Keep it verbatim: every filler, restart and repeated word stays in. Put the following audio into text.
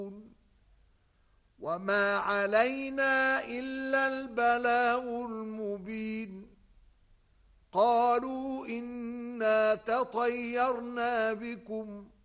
وما علينا إلا البلاغ المبين قالوا إنا تطيرنا بكم